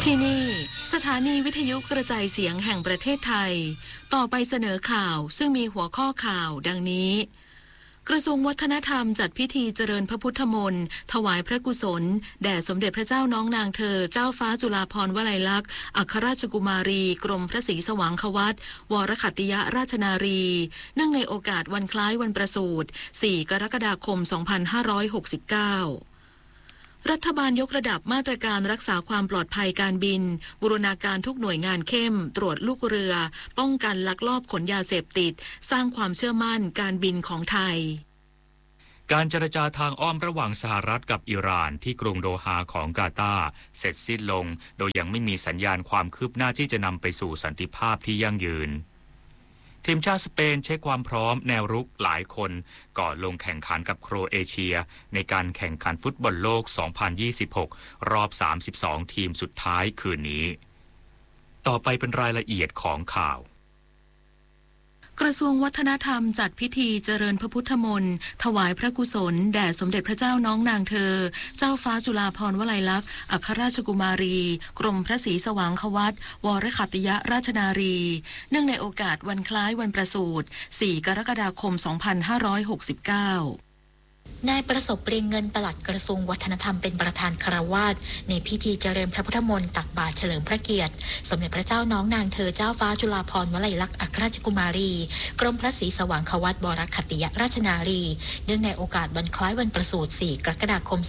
ที่นี่สถานีวิทยุกระจายเสียงแห่งประเทศไทยต่อไปเสนอข่าวซึ่งมีหัวข้อข่าวดังนี้กระทรวงวัฒนธรรมจัดพิธีเจริญพระพุทธมนต์ถวายพระกุศลแด่สมเด็จพระเจ้าน้องนางเธอเจ้าฟ้าจุฬาภรณ์วลัยลักษณ์อัครราชกุมารีกรมพระศรีสว่างควัตรวรขัตติยราชนารีเนื่องในโอกาสวันคล้ายวันประสูติ 4 กรกฎาคม 2569รัฐบาลยกระดับมาตรการรักษาความปลอดภัยการบินบูรณาการทุกหน่วยงานเข้มตรวจลูกเรือป้องกันลักลอบขนยาเสพติดสร้างความเชื่อมั่นการบินของไทยการเจรจาทางอ้อมระหว่างสหรัฐกับอิหร่านที่กรุงโดฮาของกาตาร์เสร็จสิ้นลงโดยยังไม่มีสัญญาณความคืบหน้าที่จะนำไปสู่สันติภาพที่ยั่งยืนทีมชาติสเปนเช็คความพร้อมแนวรุกหลายคนก่อนลงแข่งขันกับโครเอเชียในการแข่งขันฟุตบอลโลก 2026 รอบ 32 ทีมสุดท้ายคืนนี้ต่อไปเป็นรายละเอียดของข่าวกระทรวงวัฒนธรรมจัดพิธีเจริญพระพุทธมนต์ถวายพระกุศลแด่สมเด็จพระเจ้าน้องนางเธอเจ้าฟ้าจุฬาภรณ์วลัยลักษณ์อัครราชกุมารีกรมพระศรีสว่างควัตรวรขัตติยราชนารีเนื่องในโอกาสวันคล้ายวันประสูติ 4 กรกฎาคม 2569 นายประสบเปรียงเงินปลัดกระทรวงวัฒนธรรมเป็นประธานคารวาสในพิธีเจริญพระพุทธมนต์ตักบาตรเฉลิมพระเกียรติสมเด็จพระเจ้าน้องนางเธอเจ้าฟ้าจุฬาภรณ์วลัยลักษณ์อัครราชกุมารีกรมพระศรีสว่างควัตรวรขัตติยราชนารีเนื่องในโอกาสวันคล้ายวันประสูติ 4 กรกฎาคม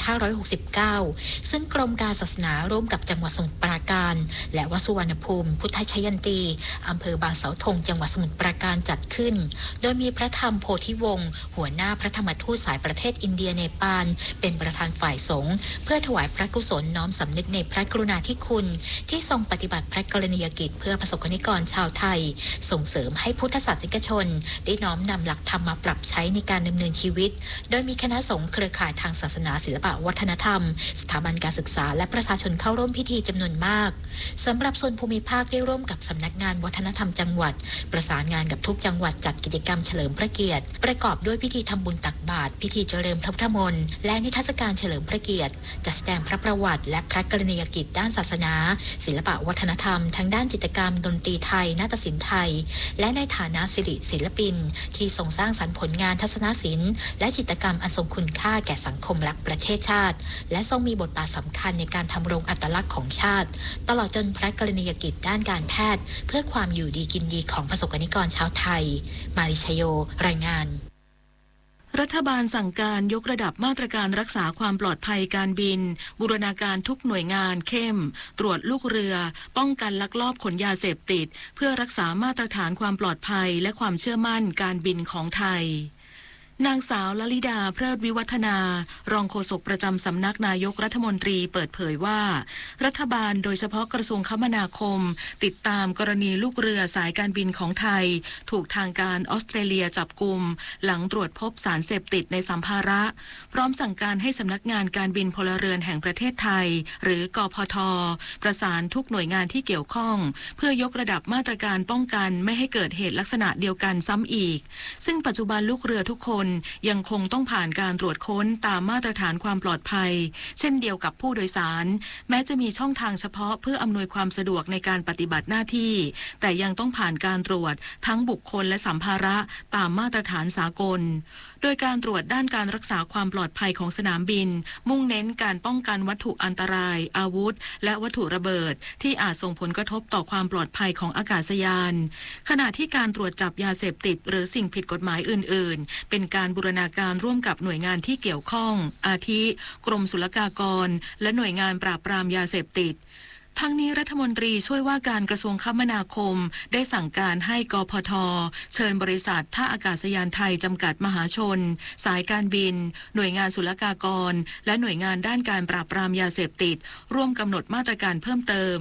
2569ซึ่งกรมการศาสนาร่วมกับจังหวัดสมุทรปราการและวัดสุวรรณภูมิพุทธชยันตีอำเภอบางเสาธงจังหวัดสมุทรปราการจัดขึ้นโดยมีพระธรรมโพธิวงศ์หัวหน้าพระธรรมทูตสายประเทศอินเดียเนปาลเป็นประธานฝ่ายสงฆ์เพื่อถวายพระกุศลน้อมสำนึกในพระกรุณาธิคุณที่ทรงปฏิบัติพระกรณียกิจเพื่อประสบกนิกรชาวไทยส่งเสริมให้พุทธศาสนิกชนได้น้อมนำหลักธรรมมาปรับใช้ในการดำเนินชีวิตโดยมีคณะสงฆ์เครือข่ายทางศาสนาศิลปวัฒนธรรมสถาบันการศึกษาและประชาชนเข้าร่วมพิธีจำนวนมากสำหรับส่วนภูมิภาคได้ร่วมกับสำนักงานวัฒนธรรมจังหวัดประสานงานกับทุกจังหวัดจัดกิจกรรมเฉลิมพระเกียรติประกอบด้วยพิธีทำบุญตักบาตรพิธีเจริญพระพุทธมนต์และนิทรรศการเฉลิมพระเกียรติจัดแสดงพระประวัติและพระกรณียกิจด้านศาสนาศิลปวัฒนธรรมทั้งด้านจิตรกรรมดนตรีไทยนาฏศิลป์ไทยและในฐานะศิลปินที่ทรงสร้างสรรค์ผลงานทัศนศิลป์และจิตรกรรมอันทรงคุณค่าแก่สังคมและประเทศชาติและทรงมีบทบาทสำคัญในการทำรงอัตลักษณ์ของชาติตลอดจนพระกรณียกิจด้านการแพทย์เพื่อความอยู่ดีกินดีของประสบกนิกรชาวไทยมาริชโยรายงานรัฐบาลสั่งการยกระดับมาตรการรักษาความปลอดภัยการบินบูรณาการทุกหน่วยงานเข้มตรวจลูกเรือป้องกันลักลอบขนยาเสพติดเพื่อรักษามาตรฐานความปลอดภัยและความเชื่อมั่นการบินของไทยนางสาวลลิดาเพลิดวิวัฒนารองโฆษกประจำสำนักนายกรัฐมนตรีเปิดเผยว่ารัฐบาลโดยเฉพาะกระทรวงคมนาคมติดตามกรณีลูกเรือสายการบินของไทยถูกทางการออสเตรเลียจับกุมหลังตรวจพบสารเสพติดในสัมภาระพร้อมสั่งการให้สำนักงานการบินพลเรือนแห่งประเทศไทยหรือกพท.ประสานทุกหน่วยงานที่เกี่ยวข้องเพื่อยกระดับมาตรการป้องกันไม่ให้เกิดเหตุลักษณะเดียวกันซ้ำอีกซึ่งปัจจุบันลูกเรือทุกคนยังคงต้องผ่านการตรวจค้นตามมาตรฐานความปลอดภัยเช่นเดียวกับผู้โดยสารแม้จะมีช่องทางเฉพาะเพื่ออำนวยความสะดวกในการปฏิบัติหน้าที่แต่ยังต้องผ่านการตรวจทั้งบุคคลและสัมภาระตามมาตรฐานสากลโดยการตรวจด้านการรักษาความปลอดภัยของสนามบินมุ่งเน้นการป้องกันวัตถุอันตรายอาวุธและวัตถุระเบิดที่อาจส่งผลกระทบต่อความปลอดภัยของอากาศยานขณะที่การตรวจจับยาเสพติดหรือสิ่งผิดกฎหมายอื่นๆเป็นการบูรณาการร่วมกับหน่วยงานที่เกี่ยวข้องอาทิกรมศุลกากรและหน่วยงานปราบปรามยาเสพติดทั้งนี้รัฐมนตรีช่วยว่าการกระทรวงคมนาคมได้สั่งการให้กพท.เชิญบริษัทท่าอากาศยานไทยจำกัดมหาชนสายการบินหน่วยงานศุลกากรและหน่วยงานด้านการปราบปรามยาเสพติดร่วมกำหนดมาตรการเพิ่มเติม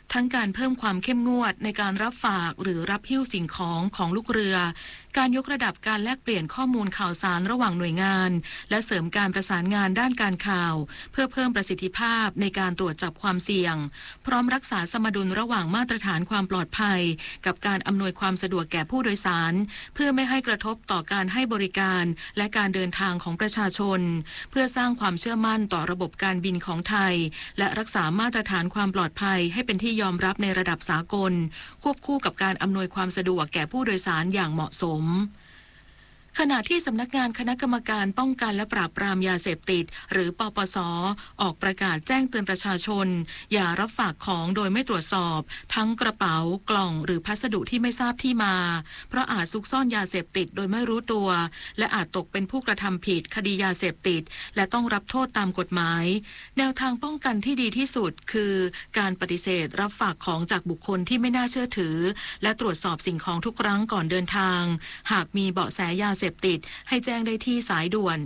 ทั้งการเพิ่มความเข้มงวดในการรับฝากหรือรับหิ้วสิ่งของของลูกเรือการยกระดับการแลกเปลี่ยนข้อมูลข่าวสารระหว่างหน่วยงานและเสริมการประสานงานด้านการข่าวเพื่อเพิ่มประสิทธิภาพในการตรวจจับความเสี่ยงพร้อมรักษาสมดุลระหว่างมาตรฐานความปลอดภัยกับการอำนวยความสะดวกแก่ผู้โดยสารเพื่อไม่ให้กระทบต่อการให้บริการและการเดินทางของประชาชนเพื่อสร้างความเชื่อมั่นต่อระบบการบินของไทยและรักษามาตรฐานความปลอดภัยให้เป็นที่ยอมรับในระดับสากลควบคู่กับการอำนวยความสะดวกแก่ผู้โดยสารอย่างเหมาะสมขณะที่สำนักงานคณะกรรมการป้องกันและปราบปรามยาเสพติดหรือปปส.ออกประกาศแจ้งเตือนประชาชนอย่ารับฝากของโดยไม่ตรวจสอบทั้งกระเป๋ากล่องหรือพัสดุที่ไม่ทราบที่มาเพราะอาจซุกซ่อนยาเสพติดโดยไม่รู้ตัวและอาจตกเป็นผู้กระทำผิดคดียาเสพติดและต้องรับโทษตามกฎหมายแนวทางป้องกันที่ดีที่สุดคือการปฏิเสธรับฝากของจากบุคคลที่ไม่น่าเชื่อถือและตรวจสอบสิ่งของทุกครั้งก่อนเดินทางหากมีเบาะแสยาเสพติดให้แจ้งได้ที่สายด่วน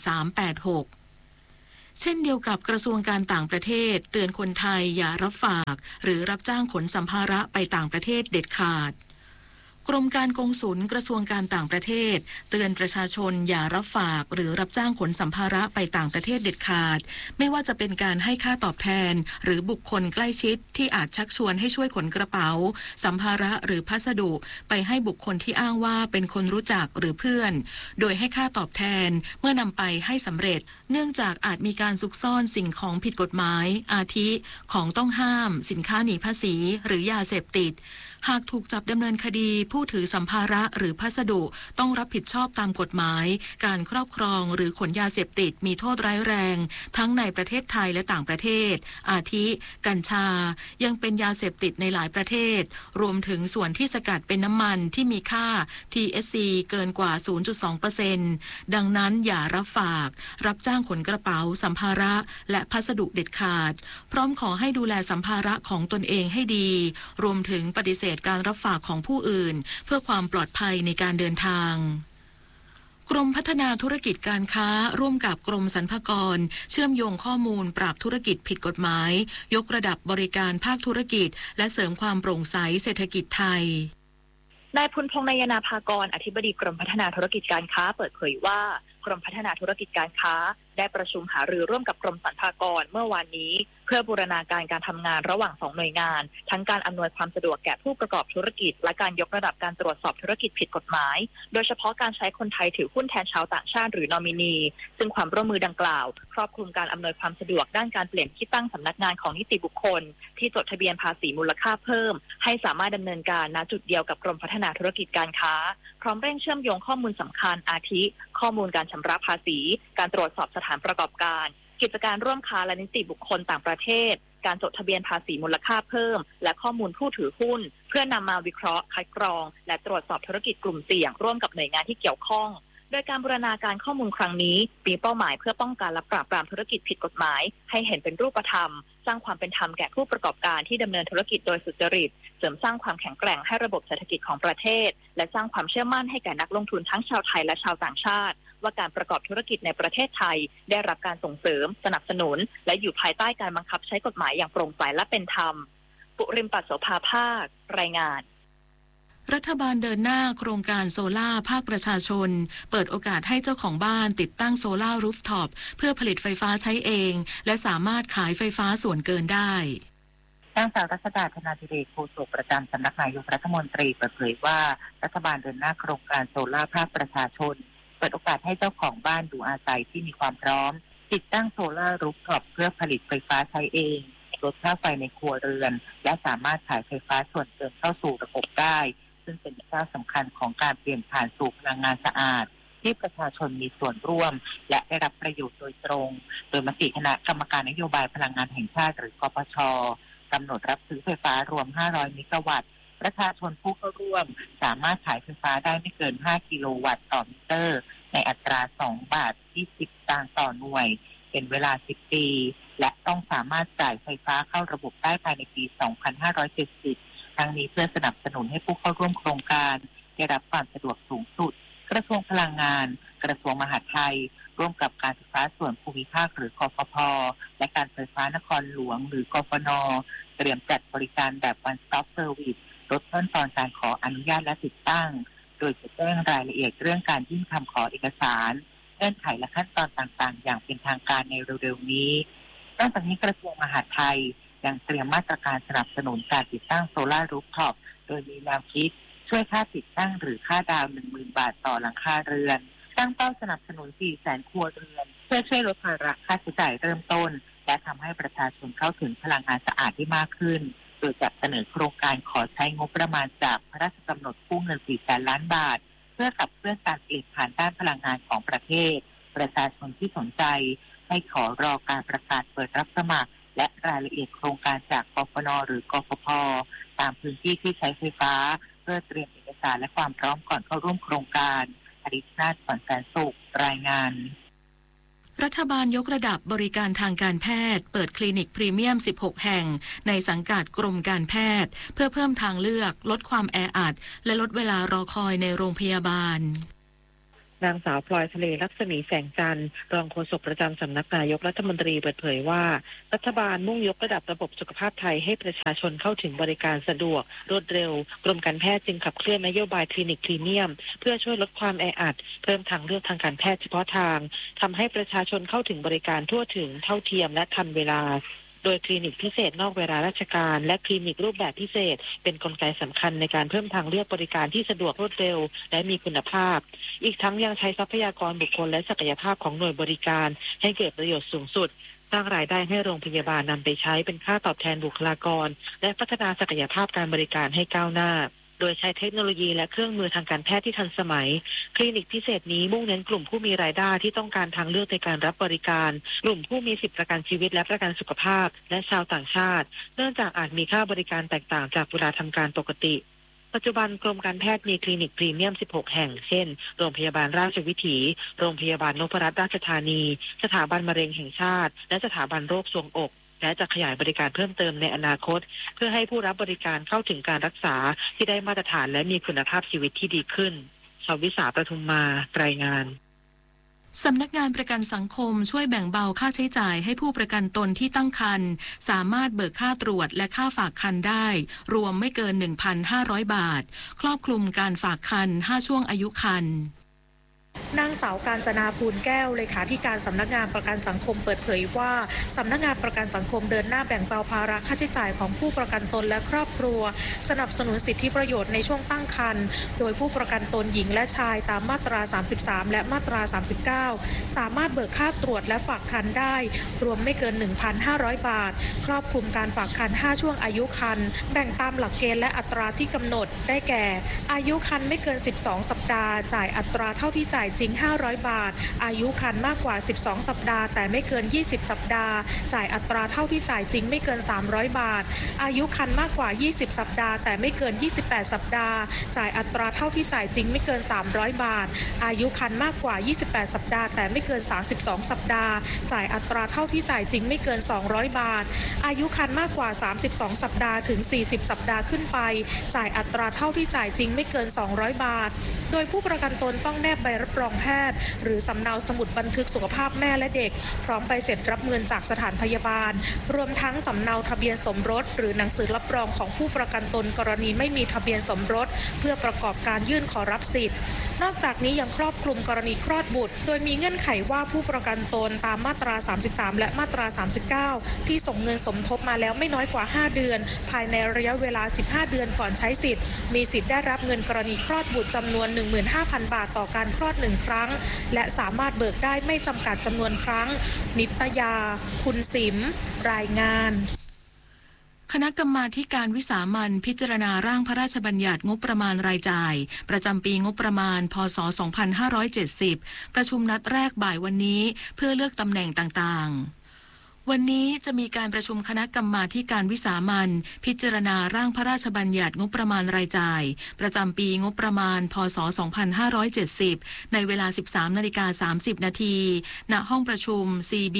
1386เช่นเดียวกับกระทรวงการต่างประเทศเตือนคนไทยอย่ารับฝากหรือรับจ้างขนสัมภาระไปต่างประเทศเด็ดขาดกรมการกงสุลกระทรวงการต่างประเทศเตือนประชาชนอย่ารับฝากหรือรับจ้างขนสัมภาระไปต่างประเทศเด็ดขาดไม่ว่าจะเป็นการให้ค่าตอบแทนหรือบุคคลใกล้ชิดที่อาจชักชวนให้ช่วยขนกระเป๋าสัมภาระหรือพัสดุไปให้บุคคลที่อ้างว่าเป็นคนรู้จักหรือเพื่อนโดยให้ค่าตอบแทนเมื่อนำไปให้สำเร็จเนื่องจากอาจมีการซุกซ่อนสิ่งของผิดกฎหมายอาทิของต้องห้ามสินค้าหนีภาษีหรือยาเสพติดหากถูกจับดำเนินคดีผู้ถือสัมภาระหรือพัสดุต้องรับผิดชอบตามกฎหมายการครอบครองหรือขนยาเสพติดมีโทษร้ายแรงทั้งในประเทศไทยและต่างประเทศอาทิกัญชายังเป็นยาเสพติดในหลายประเทศรวมถึงส่วนที่สกัดเป็นน้ำมันที่มีค่า THC เกินกว่า 0.2% ดังนั้นอย่ารับฝากรับจ้างขนกระเป๋าสัมภาระและพัสดุเด็ดขาดพร้อมขอให้ดูแลสัมภาระของตนเองให้ดีรวมถึงปฏิเสธการรับฝากของผู้อื่นเพื่อความปลอดภัยในการเดินทางกรมพัฒนาธุรกิจการค้าร่วมกับกรมสรรพากรเชื่อมโยงข้อมูลปราบธุรกิจผิดกฎหมายยกระดับบริการภาคธุรกิจและเสริมความโปร่งใสเศรษฐกิจไทยนายพุนพงษ์นายนาภากรอธิบดีกรมพัฒนาธุรกิจการค้าเปิดเผยว่ากรมพัฒนาธุรกิจการค้าได้ประชุมหารือร่วมกับกรมสรรพากรเมื่อวานนี้เพื่อบูรณาการการทำงานระหว่าง2หน่วยงานทั้งการอำนวยความสะดวกแก่ผู้ประกอบธุรกิจและการยกระดับการตรวจสอบธุรกิจผิดกฎหมายโดยเฉพาะการใช้คนไทยถือหุ้นแทนชาวต่างชาติหรือนอมินีซึ่งความร่วมมือดังกล่าวครอบคลุมการอำนวยความสะดวกด้านการเปลี่ยนที่ตั้งสำนักงานของนิติบุคคลที่จดทะเบียนภาษีมูลค่าเพิ่มให้สามารถดำเนินการณจุดเดียวกับกรมพัฒนาธุรกิจการค้าพร้อมเร่งเชื่อมโยงข้อมูลสำคัญอาทิข้อมูลการชำระภาษีการตรวจสอบสถานประกอบการกิจการร่วมค้าและนิติบุคคลต่างประเทศการจดทะเบียนภาษีมูลค่าเพิ่มและข้อมูลผู้ถือหุ้นเพื่อนำมาวิเคราะห์คัดกรองและตรวจสอบธุรกิจกลุ่มเสี่ยงร่วมกับหน่วยงานที่เกี่ยวข้องโดยการบูรณาการข้อมูลครั้งนี้มีเป้าหมายเพื่อป้องกันและปราบปรามธุรกิจผิดกฎหมายให้เห็นเป็นรูปธรรมสร้างความเป็นธรรมแก่ผู้ประกอบการที่ดำเนินธุรกิจโดยสุจริตเสริมสร้างความแข็งแกร่งให้ระบบเศรษฐกิจของประเทศและสร้างความเชื่อมั่นให้แก่นักลงทุนทั้งชาวไทยและชาวต่างชาติว่าการประกอบธุรกิจในประเทศไทยได้รับการส่งเสริมสนับสนุนและอยู่ภายใต้การบังคับใช้กฎหมายอย่างโปร่งใสและเป็นธรรมปุริมปัสโสภาภาครายงานรัฐบาลเดินหน้าโครงการโซล่าภาคประชาชนเปิดโอกาสให้เจ้าของบ้านติดตั้งโซล่ารูฟท็อปเพื่อผลิตไฟฟ้าใช้เองและสามารถขายไฟฟ้าส่วนเกินได้นางสาวรัชดาธนาธิเดชโฆษกประจำสำนักนายกรัฐมนตรีเปิดเผยว่ารัฐบาลเดินหน้าโครงการโซล่าภาคประชาชนเปิดโอกาสให้เจ้าของบ้านอยู่อาศัยที่มีความพร้อมติดตั้งโซล่ารูฟท็อปเพื่อผลิตไฟฟ้าใช้เองลดค่าไฟในครัวเรือนและสามารถขายไฟฟ้าส่วนเกินเข้าสู่ระบบได้ซึ่งเป็นก้าวสำคัญของการเปลี่ยนผ่านสู่พลังงานสะอาดที่ประชาชนมีส่วนร่วมและได้รับประโยชน์โดยตรงโดยมติคณะกรรมการนโยบายพลังงานแห่งชาติหรือกปช.กำหนดรับซื้อไฟฟ้ารวม500เมกะวัตต์ประชาชนผู้เข้าร่วมสามารถขายไฟฟ้าได้ไม่เกิน5กิโลวัตต์ต่อมิเตอร์ในอัตรา2 บาท20 สตางค์ต่อหน่วยเป็นเวลา10 ปีและต้องสามารถจ่ายไฟฟ้าเข้าระบบได้ภายในปี 2570 ทั้งนี้เพื่อสนับสนุนให้ผู้เข้าร่วมโครงการได้รับความสะดวกสูงสุดกระทรวงพลังงานกระทรวงมหาดไทยร่วมกับการไฟฟ้าส่วนภูมิภาคหรือกฟผ.และการไฟฟ้านครหลวงหรือกฟน.เตรียมจัดบริการแบบ One Stop Service ลดขั้นตอนการขออนุญาตและติดตั้งโดยจะแจ้งรายละเอียดเรื่องการยื่นคำขอเอกสารเงื่อนไขและขั้นตอนต่างๆอย่างเป็นทางการในเร็วๆนี้นอกจากนี้กระทรวงมหาดไทยยังเตรียมมาตรการสนับสนุนการติดตั้งโซลาร์รูฟท็อปโดยมีแนวคิดช่วยค่าติดตั้งหรือค่าดาว 10,000 บาทต่อหลังคาเรือนตั้งเป้าสนับสนุน 400,000 ครัวเรือนเพื่อช่วยลดภาระค่าใช้จ่ายเริ่มต้นและทำให้ประชาชนเข้าถึงพลังงานสะอาดได้มากขึ้นโดยจัดเสนอโครงการขอใช้งบประมาณจากพระราชกำหนดกู้เงิน 400,000 ล้านบาทเพื่อขับเคลื่อนการเปลี่ยนผ่านด้านพลังงานของประเทศประชาชนที่สนใจให้ขอรอการประกาศเปิดรับสมัครและรายละเอียดโครงการจากกฟน.หรือกฟผ.ตามพื้นที่ที่ใช้ไฟฟ้าเพื่อเตรียมเอกสารและความพร้อมก่อนเข้าร่วมโครงการอดิษนาถ ขวัญแสนสุขรายงานรัฐบาลยกระดับบริการทางการแพทย์เปิดคลินิกพรีเมียม 16 แห่งในสังกัดกรมการแพทย์เพื่อเพิ่มทางเลือกลดความแออัดและลดเวลารอคอยในโรงพยาบาลนางสาวพลอยทะเลลักษมีแสงจันทร์รองโฆษกประจำสำนักนายกรัฐมนตรีเปิดเผยว่ารัฐบาลมุ่งยกระดับระบบสุขภาพไทยให้ประชาชนเข้าถึงบริการสะดวกรวดเร็วกรมการแพทย์จึงขับเคลื่อนนโยบายคลินิกพรีเมียมเพื่อช่วยลดความแออัดเพิ่มทางเลือกทางการแพทย์เฉพาะทางทำให้ประชาชนเข้าถึงบริการทั่วถึงเท่าเทียมและทันเวลาโดยคลินิกพิเศษนอกเวลาราชการและคลินิกรูปแบบพิเศษเป็นกลไกสำคัญในการเพิ่มทางเลือกบริการที่สะดวกรวดเร็วและมีคุณภาพอีกทั้งยังใช้ทรัพยากรบุคคลและศักยภาพของหน่วยบริการให้เกิดประโยชน์สูงสุดสร้างรายได้ให้โรงพยาบาลนำไปใช้เป็นค่าตอบแทนบุคลากรและพัฒนาศักยภาพการบริการให้ก้าวหน้าโดยใช้เทคโนโลยีและเครื่องมือทางการแพทย์ที่ทันสมัยคลินิกพิเศษนี้มุ่งเน้นกลุ่มผู้มีรายได้ที่ต้องการทางเลือกในการรับบริการกลุ่มผู้มีสิทธิประกันชีวิตและประกันสุขภาพและชาวต่างชาติเนื่องจากอาจมีค่าบริการแตกต่างจากเวลาทำการปกติปัจจุบันกรมการแพทย์มีคลินิกพรีเมียม 16 แห่งเช่นโรงพยาบาลราชวิถีโรงพยาบาลนพรัตน์ราชธานีสถาบันมะเร็งแห่งชาติและสถาบันโรคทรวงอกและจะขยายบริการเพิ่มเติมในอนาคตเพื่อให้ผู้รับบริการเข้าถึงการรักษาที่ได้มาตรฐานและมีคุณภาพชีวิตที่ดีขึ้นชวิสาประทุมมารายงานสำนักงานประกันสังคมช่วยแบ่งเบาค่าใช้จ่ายให้ผู้ประกันตนที่ตั้งครรภ์สามารถเบิกค่าตรวจและค่าฝากครรภ์ได้รวมไม่เกิน 1,500 บาทครอบคลุมการฝากครรภ์5ช่วงอายุครรภ์นางสาวกาญจนาภูลแก้วเลขาธิการสำนักงานประกันสังคมเปิดเผยว่าสำนักงานประกันสังคมเดินหน้าแบ่งเบาภาระค่าใช้จ่ายของผู้ประกันตนและครอบครัวสนับสนุนสิทธิประโยชน์ในช่วงตั้งครรภ์โดยผู้ประกันตนหญิงและชายตามมาตรา33และมาตรา39สามารถเบิกค่าตรวจและฝากครรภ์ได้รวมไม่เกิน 1,500 บาทครอบคลุมการฝากครรภ์5ช่วงอายุครรภ์แบ่งตามหลักเกณฑ์และอัตราที่กำหนดได้แก่อายุครรภ์ไม่เกิน12สัปดาห์จ่ายอัตราเท่าที่จ่ายจริง500 บาทอายุครรภ์มากกว่า12สัปดาห์แต่ไม่เกิน20สัปดาห์จ่ายอัตราเท่าที่จ่ายจริงไม่เกิน300บาทอายุครรภ์มากกว่า20สัปดาห์แต่ไม่เกิน28สัปดาห์จ่ายอัตราเท่าที่จ่ายจริงไม่เกิน300บาทอายุครรภ์มากกว่า28สัปดาห์แต่ไม่เกิน32สัปดาห์จ่ายอัตราเท่าที่จ่ายจริงไม่เกิน200บาทอายุครรภ์มากกว่า32สัปดาห์ถึง40สัปดาห์ขึ้นไปจ่ายอัตราเท่าที่จ่ายจริงไม่เกิน200บาทโดยผู้ประกันตนต้องแนบใบรับรองแพทย์หรือสำเนาสมุดบันทึกสุขภาพแม่และเด็กพร้อมใบเสร็จรับเงินจากสถานพยาบาลรวมทั้งสำเนาทะเบียนสมรสหรือหนังสือรับรองของผู้ประกันตนกรณีไม่มีทะเบียนสมรสเพื่อประกอบการยื่นขอรับสิทธิ์นอกจากนี้ยังครอบคลุมกรณีคลอดบุตรโดยมีเงื่อนไขว่าผู้ประกันตนตามมาตรา33และมาตรา39ที่ส่งเงินสมทบมาแล้วไม่น้อยกว่า5เดือนภายในระยะเวลา15เดือนก่อนใช้สิทธิ์มีสิทธิ์ได้รับเงินกรณีคลอดบุตรจำนวน 15,000 บาทต่อการคลอด1ครั้งและสามารถเบิกได้ไม่จำกัดจำนวนครั้งนิตยาคุณสิมรายงานคณะกรรมาธิการวิสามัญพิจารณาร่างพระราชบัญญัติงบประมาณรายจ่ายประจำปีงบประมาณพ.ศ. 2570ประชุมนัดแรกบ่ายวันนี้เพื่อเลือกตำแหน่งต่างๆวันนี้จะมีการประชุมคณะกรรมาธิการวิสามัญพิจารณาร่างพระราชบัญญัติงบประมาณรายจ่ายประจำปีงบประมาณพ.ศ. 2570ในเวลา 13:30 น.ณห้องประชุม CB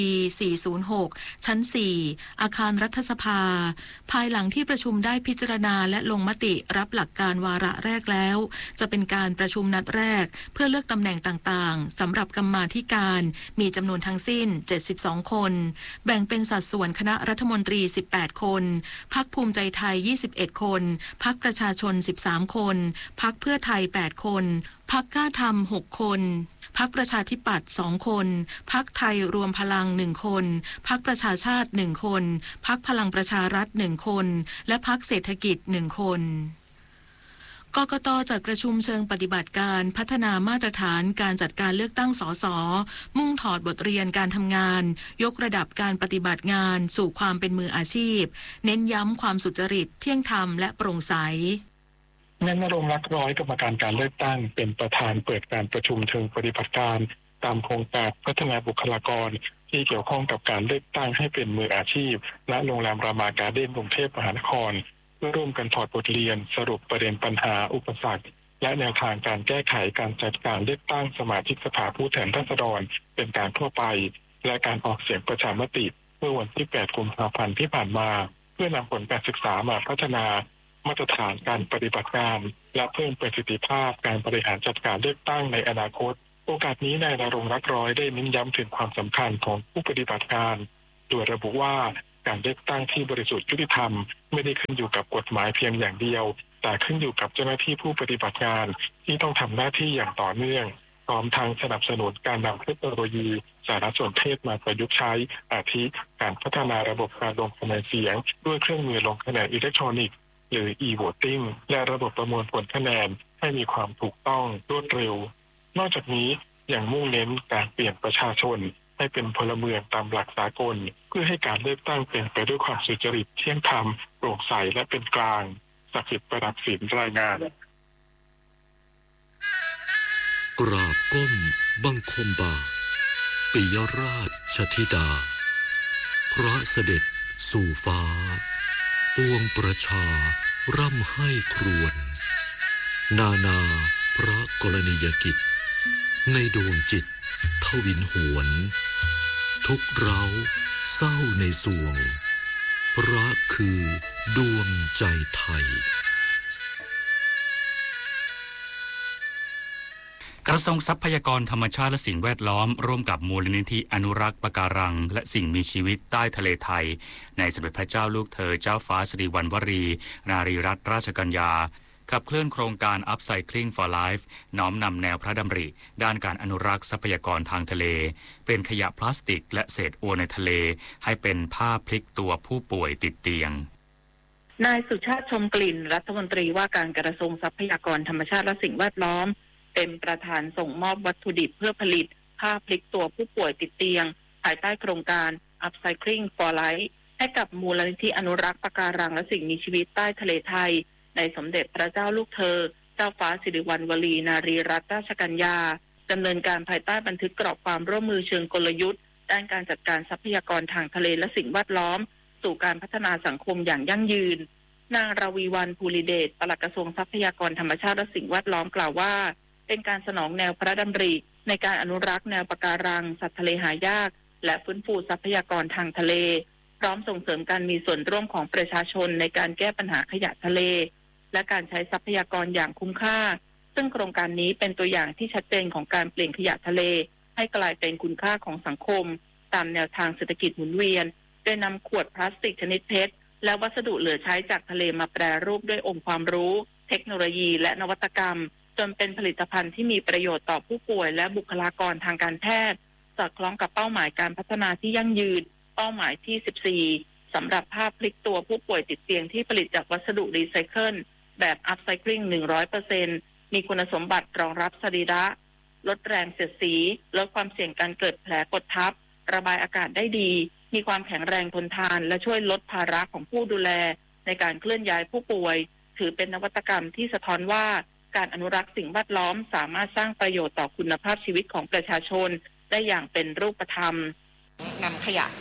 406ชั้น 4 อาคารรัฐสภาภายหลังที่ประชุมได้พิจารณาและลงมติรับหลักการวาระแรกแล้วจะเป็นการประชุมนัดแรกเพื่อเลือกตำแหน่งต่างๆสำหรับกรรมาธิการมีจำนวนทั้งสิ้น72คนแบ่งเป็นสัดส่วนคณะรัฐมนตรี18คนพรรคภูมิใจไทย21คนพรรคประชาชน13คนพรรคเพื่อไทย8คนพรรคกล้าทำ6คนพรรคประชาธิปัตย์2คนพรรคไทยรวมพลัง1คนพรรคประชาชาติ1คนพรรคพลังประชารัฐ1คนและพรรคเศรษฐกิจ1คนกกต.จัดประชุมเชิงปฏิบัติการพัฒนามาตรฐานการจัดการเลือกตั้งสส.มุ่งถอดบทเรียนการทำงานยกระดับการปฏิบัติงานสู่ความเป็นมืออาชีพเน้นย้ำความสุจริตเที่ยงธรรมและโปร่งใสนายณรงค์ ลักษณ์ร้อยกรรมการการเลือกตั้งเป็นประธานเปิดการประชุมเชิงปฏิบัติการตามโครงการพัฒนาบุคลากรที่เกี่ยวข้องกับการเลือกตั้งให้เป็นมืออาชีพและโรงแรมรามาการ์เด้นกรุงเทพมหานครเพื่อร่วมกันถอดบทเรียนสรุปประเด็นปัญหาอุปสรรคและแนวทางการแก้ไขการจัดการเลือกตั้งสมาชิกสภาผู้แทนราษฎรเป็นการทั่วไปและการออกเสียงประชามติเมื่อวันที่ 8 กุมภาพันธ์ที่ผ่านมาเพื่อนำผลการศึกษามาพัฒนามาตรฐานการปฏิบัติงานและเพิ่มประสิทธิภาพการบริหารจัดการเลือกตั้งในอนาคตโอกาสนี้นายณรงค์ ลักษณ์ร้อยได้เน้นย้ำถึงความสำคัญของผู้ปฏิบัติงานโดยระบุว่าการเลือกตั้งที่บริสุทธิ์ยุติธรรมไม่ได้ขึ้นอยู่กับกฎหมายเพียงอย่างเดียวแต่ขึ้นอยู่กับเจ้าหน้าที่ผู้ปฏิบัติงานที่ต้องทำหน้าที่อย่างต่อเนื่องพร้อมทั้งสนับสนุนการนำเทคโนโลยีสารสนเทศมาประยุกต์ใช้อาทิการพัฒนาระบบการลงคะแนนเสียงด้วยเครื่องมือลงคะแนนอิเล็กทรอนิกส์หรือ e-voting และระบบประมวลผลคะแนนให้มีความถูกต้องรวดเร็วนอกจากนี้ยังมุ่งเน้นการเปลี่ยนประชาชนให้เป็นพลเมืองตามหลักสากลเพื่อให้การเลือกตั้งเป็นไปด้วยความสุจริตเที่ยงธรรมโปร่งใสและเป็นกลางศักดิ์สิทธิ์ประดับศิลป์รายงานกราบก้มบังคมบาทปิยราชธิดาพระเสด็จสู่ฟ้าปวงประชาร่ำให้ครวญนานาพระกรณียกิจในดวงจิตทวินหวนทุกเร้าเศร้าในสวงพระคือดวงใจไทยกระทรวงทรัพยากรธรรมชาติและสิ่งแวดล้อมร่วมกับมูลนิธิอนุรักษ์ปะการังและสิ่งมีชีวิตใต้ทะเลไทยในสมเด็จพระเจ้าลูกเธอเจ้าฟ้าสิริวัณวรีนารีรัตนราชกัญญาขับเคลื่อนโครงการ Upcycling for Life น้อมนำแนวพระดำริด้านการอนุรักษ์ทรัพยากรทางทะเลเป็นขยะพลาสติกและเศษอวนในทะเลให้เป็นผ้าพลิกตัวผู้ป่วยติดเตียงนายสุชาติชมกลิ่นรัฐมนตรีว่าการกระทรวงทรัพยากรธรรมชาติและสิ่งแวดล้อมเป็นประธานส่งมอบวัตถุดิบเพื่อผลิตผ้าพลิกตัวผู้ป่วยติดเตียงภายใต้โครงการ Upcycling for Life ให้กับมูลนิธิอนุรักษ์ปะการังและสิ่งมีชีวิตใต้ทะเลไทยในสมเด็จพระเจ้าลูกเธอเจ้าฟ้าสิริวัณวรีนารีรัตนราชกัญญาดำเนินการภายใต้บันทึกกรอบความร่วมมือเชิงกลยุทธ์ด้านการจัดการทรัพยากรทางทะเลและสิ่งแวดล้อมสู่การพัฒนาสังคมอย่างยั่งยืนนางราวีวรรณ ภูริเดชปลัดกระทรวงทรัพยากรธรรมชาติและสิ่งแวดล้อมกล่าวว่าเป็นการสนองแนวพระดำริในการอนุรักษ์แนวปะการังสัตว์ทะเลหายากและฟื้นฟูทรัพยากรทางทะเลพร้อมส่งเสริมการมีส่วนร่วมของประชาชนในการแก้ปัญหาขยะทะเลและการใช้ทรัพยากรอย่างคุ้มค่าซึ่งโครงการนี้เป็นตัวอย่างที่ชัดเจนของการเปลี่ยนขยะทะเลให้กลายเป็นคุณค่าของสังคมตามแนวทางเศรษฐกิจหมุนเวียนโดยนำขวดพลาสติกชนิดเพชรและวัสดุเหลือใช้จากทะเลมาแปรรูปด้วยองค์ความรู้เทคโนโลยีและนวัตกรรมจนเป็นผลิตภัณฑ์ที่มีประโยชน์ต่อผู้ป่วยและบุคลากรทางการแพทย์สอดคล้องกับเป้าหมายการพัฒนาที่ยั่งยืนเป้าหมายที่14สำหรับผ้าพลิกตัวผู้ป่วยติดเตียงที่ผลิตจากวัสดุรีไซเคิลแบบ Upcycling 100% มีคุณสมบัติรองรับสรีระลดแรงเสียดสีลดความเสี่ยงการเกิดแผลกดทับระบายอากาศได้ดีมีความแข็งแรงทนทานและช่วยลดภาระของผู้ดูแลในการเคลื่อนย้ายผู้ป่วยถือเป็นนวัตกรรมที่สะท้อนว่าการอนุรักษ์สิ่งแวดล้อมสามารถสร้างประโยชน์ต่อคุณภาพชีวิตของประชาชนได้อย่างเป็นรูปธรรมนำขยะจาก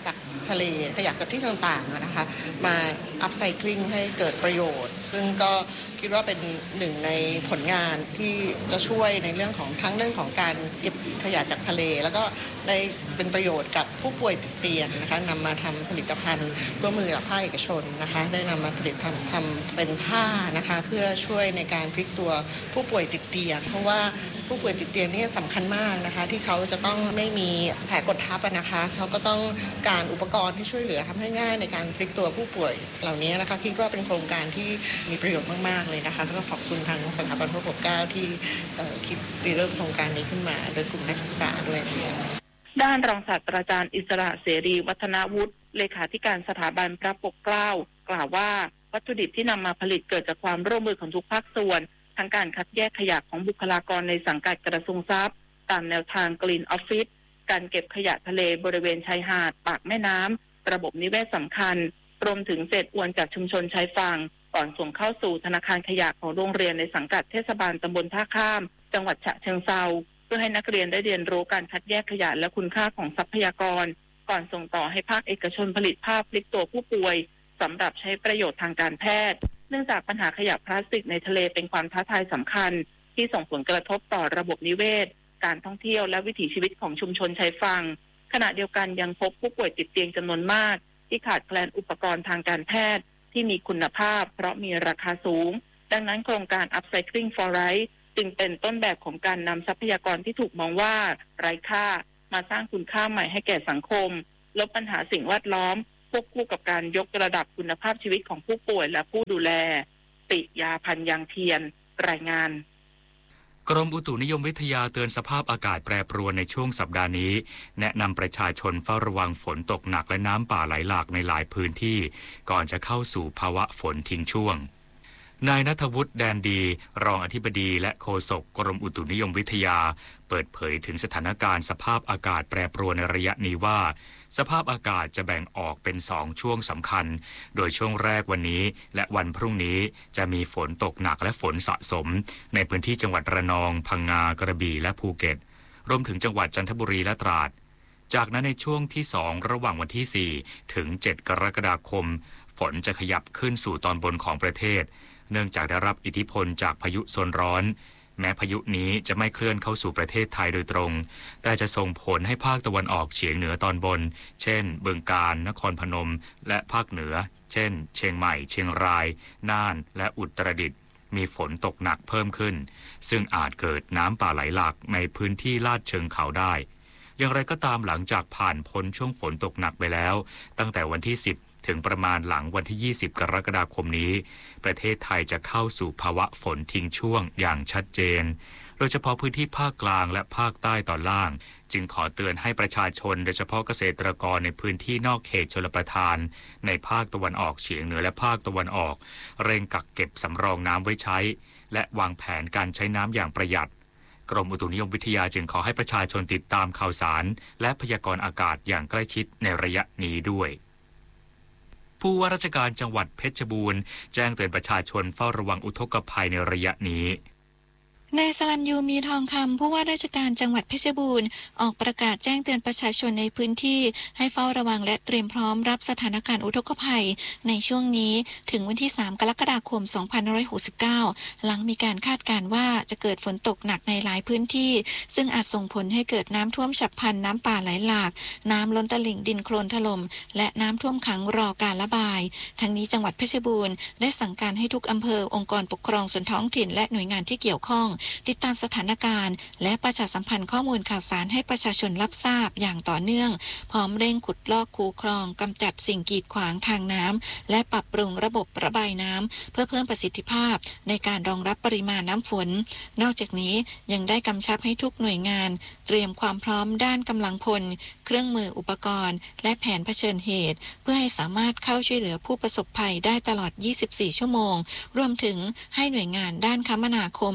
ทะเลขยะจากที่ต่างๆนะคะมาอัพไซคลิงให้เกิดประโยชน์ซึ่งก็คิดว่าเป็นหนึ่งในผลงานที่จะช่วยในเรื่องของทั้งเรื่องของการเก็บขยะจากทะเลแล้วก็ได้เป็นประโยชน์กับผู้ป่วยติดเตียงนะคะนำมาทำผลิตภัณฑ์ร่วมมือกับภาคเอกชนนะคะได้นำมาผลิตทำเป็นผ้านะคะเพื่อช่วยในการพลิกตัวผู้ป่วยติดเตียงเพราะว่าผู้ป่วยติดเตียงนี่สำคัญมากนะคะที่เขาจะต้องไม่มีแผลกดทับนะคะเขาก็ต้องการอุปกรณ์ที่ช่วยเหลือทำให้ง่ายในการพลิกตัวผู้ป่วยเหล่านี้นะคะคิดว่าเป็นโครงการที่มีประโยชน์มากๆเลยนะคะแล้วก็ขอบคุณทางสถาบันพระปกเกล้าที่คิดเริ่มโครงการนี้ขึ้นมาโดยกลุ่มนักศึกษาด้วยด้านรองศาสตราจารย์อิสระเสรีวัฒนวุฒิเลขาธิการสถาบันพระปกเกล้ากล่าวว่าวัตถุดิบที่นำมาผลิตเกิดจากความร่วมมือของทุกภาคส่วนทั้งการคัดแยกขยะของบุคลากรในสังกัดกระทรวงทรัพย์ตามแนวทาง Green Office การเก็บขยะทะเลบริเวณชายหาดปากแม่น้ำระบบนิเวศสำคัญรวมถึงเศษอวนจากชุมชนชายฝั่งก่อนส่งเข้าสู่ธนาคารขยะของโรงเรียนในสังกัดเทศบาลตำบลท่าข้ามจังหวัดฉะเชิงเทราเพื่อให้นักเรียนได้เรียนรู้การคัดแยกขยะและคุณค่าของทรัพยากรก่อนส่งต่อให้ภาคเอกชนผลิตภาพพลิกตัวผู้ป่วยสำหรับใช้ประโยชน์ทางการแพทย์เนื่องจากปัญหาขยะพลาสติกในทะเลเป็นความท้าทายสำคัญที่ส่งผลกระทบต่อระบบนิเวศการท่องเที่ยวและวิถีชีวิตของชุมชนชายฝั่งขณะเดียวกันยังพบผู้ป่วยติดเตียงจำนวนมากที่ขาดแคลนอุปกรณ์ทางการแพทย์ที่มีคุณภาพเพราะมีราคาสูงดังนั้นโครงการ Upcycling for Right จึงเป็นต้นแบบของการนำทรัพยากรที่ถูกมองว่าไร้ค่ามาสร้างคุณค่าใหม่ให้แก่สังคมลดปัญหาสิ่งแวดล้อมควบคู่กับการยกระดับคุณภาพชีวิตของผู้ป่วยและผู้ดูแลปิยาพันธ์ยังเทียนรายงานกรมอุตุนิยมวิทยาเตือนสภาพอากาศแปรปรวนในช่วงสัปดาห์นี้แนะนำประชาชนเฝ้าระวังฝนตกหนักและน้ำป่าไหลหลากในหลายพื้นที่ก่อนจะเข้าสู่ภาวะฝนทิ้งช่วงนายณัฐวุฒิแดนดีรองอธิบดีและโฆษกกรมอุตุนิยมวิทยาเปิดเผยถึงสถานการณ์สภาพอากาศแปรปรวนในระยะนี้ว่าสภาพอากาศจะแบ่งออกเป็น2ช่วงสำคัญโดยช่วงแรกวันนี้และวันพรุ่งนี้จะมีฝนตกหนักและฝนสะสมในพื้นที่จังหวัดระนองพังงากระบี่และภูเก็ตรวมถึงจังหวัดจันทบุรีและตราดจากนั้นในช่วงที่2ระหว่างวันที่4ถึง7กรกฎาคมฝนจะขยับขึ้นสู่ตอนบนของประเทศเนื่องจากได้รับอิทธิพลจากพายุโซนร้อนแม้พายุนี้จะไม่เคลื่อนเข้าสู่ประเทศไทยโดยตรงแต่จะส่งผลให้ภาคตะวันออกเฉียงเหนือตอนบนเช่นบึงกาฬนครพนมและภาคเหนือเช่นเชียงใหม่เชียงรายน่านและอุตรดิตถ์มีฝนตกหนักเพิ่มขึ้นซึ่งอาจเกิดน้ำป่าไหลหลากในพื้นที่ลาดเชิงเขาได้อย่างไรก็ตามหลังจากผ่านพ้นช่วงฝนตกหนักไปแล้วตั้งแต่วันที่10ถึงประมาณหลังวันที่20กรกฎาคมนี้ประเทศไทยจะเข้าสู่ภาวะฝนทิ้งช่วงอย่างชัดเจนโดยเฉพาะพื้นที่ภาคกลางและภาคใต้ตอนล่างจึงขอเตือนให้ประชาชนโดยเฉพาะเกษตรกรในพื้นที่นอกเขตชลประทานในภาคตะวันออกเฉียงเหนือและภาคตะวันออกเร่งกักเก็บสำรองน้ำไว้ใช้และวางแผนการใช้น้ำอย่างประหยัดกรมอุตุนิยมวิทยาจึงขอให้ประชาชนติดตามข่าวสารและพยากรณ์อากาศอย่างใกล้ชิดในระยะนี้ด้วยผู้ว่าราชการจังหวัดเพชรบูรณ์แจ้งเตือนประชาชนเฝ้าระวังอุทกภัยในระยะนี้นายสรัญยูมีทองคำผู้ว่าราชการจังหวัดเพชรบูรณ์ออกประกาศแจ้งเตือนประชาชนในพื้นที่ให้เฝ้าระวังและเตรียมพร้อมรับสถานการณ์อุทกภัยในช่วงนี้ถึงวันที่3กรกฎาคม2569หลังมีการคาดการณ์ว่าจะเกิดฝนตกหนักในหลายพื้นที่ซึ่งอาจส่งผลให้เกิดน้ำท่วมฉับพลันน้ำป่าไหลหลากน้ำล้นตลิ่งดินโคลนถล่มและน้ำท่วมขังรอการระบายทั้งนี้จังหวัดเพชรบูรณ์ได้สั่งการให้ทุกอำเภอองค์กรปกครองส่วนท้องถิ่นและหน่วยงานที่เกี่ยวข้องติดตามสถานการณ์และประชาสัมพันธ์ข้อมูลข่าวสารให้ประชาชนรับทราบอย่างต่อเนื่องพร้อมเร่งขุดลอกคูคลองกำจัดสิ่งกีดขวางทางน้ำและปรับปรุงระบบระบายน้ำเพื่อเพิ่มประสิทธิภาพในการรองรับปริมาณน้ำฝนนอกจากนี้ยังได้กำชับให้ทุกหน่วยงานเตรียมความพร้อมด้านกำลังพลเครื่องมืออุปกรณ์และแผนเผชิญเหตุเพื่อให้สามารถเข้าช่วยเหลือผู้ประสบภัยได้ตลอด24ชั่วโมงรวมถึงให้หน่วยงานด้านคมนาคมและ